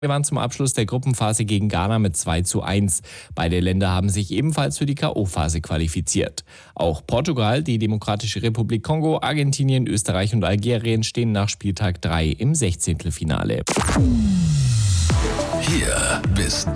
gewann zum Abschluss der Gruppenphase gegen Ghana mit 2:1. Beide Länder haben sich ebenfalls für die K.O.-Phase qualifiziert. Auch Portugal, die Demokratische Republik Kongo, Argentinien, Österreich und Algerien stehen nach Spieltag 3 im Sechzehntelfinale. Hier bist